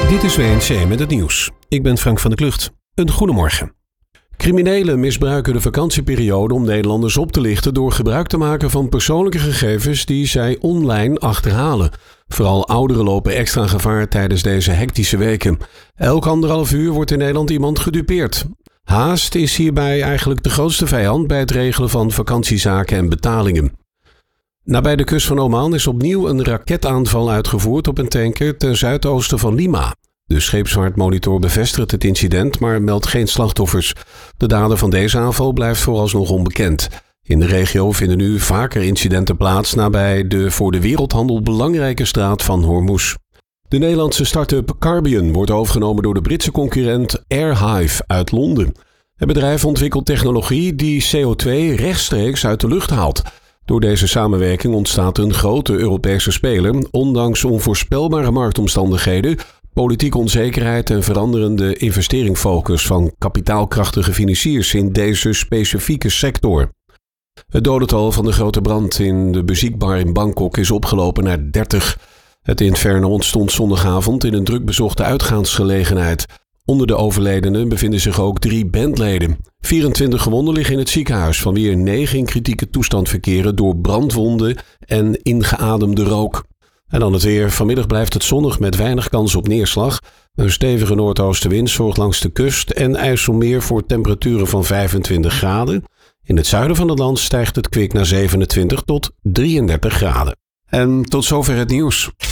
Dit is WNC met het nieuws. Ik ben Frank van der Klucht. Een goedemorgen. Criminelen misbruiken de vakantieperiode om Nederlanders op te lichten door gebruik te maken van persoonlijke gegevens die zij online achterhalen. Vooral ouderen lopen extra gevaar tijdens deze hectische weken. Elk 1,5 uur wordt in Nederland iemand gedupeerd. Haast is hierbij eigenlijk de grootste vijand bij het regelen van vakantiezaken en betalingen. Nabij de kust van Oman is opnieuw een raketaanval uitgevoerd op een tanker ten zuidoosten van Lima. De scheepvaartmonitor bevestigt het incident, maar meldt geen slachtoffers. De dader van deze aanval blijft vooralsnog onbekend. In de regio vinden nu vaker incidenten plaats nabij de voor de wereldhandel belangrijke straat van Hormuz. De Nederlandse start-up Carbion wordt overgenomen door de Britse concurrent Airhive uit Londen. Het bedrijf ontwikkelt technologie die CO2 rechtstreeks uit de lucht haalt. Door deze samenwerking ontstaat een grote Europese speler, ondanks onvoorspelbare marktomstandigheden, politieke onzekerheid en veranderende investeringsfocus van kapitaalkrachtige financiers in deze specifieke sector. Het dodental van de grote brand in de muziekbar in Bangkok is opgelopen naar 30. Het inferno ontstond zondagavond in een drukbezochte uitgaansgelegenheid. Onder de overledenen bevinden zich ook 3 bandleden. 24 gewonden liggen in het ziekenhuis, van wie er 9 in kritieke toestand verkeren door brandwonden en ingeademde rook. En dan het weer. Vanmiddag blijft het zonnig met weinig kans op neerslag. Een stevige noordoostenwind zorgt langs de kust en IJsselmeer voor temperaturen van 25 graden. In het zuiden van het land stijgt het kwik naar 27 tot 33 graden. En tot zover het nieuws.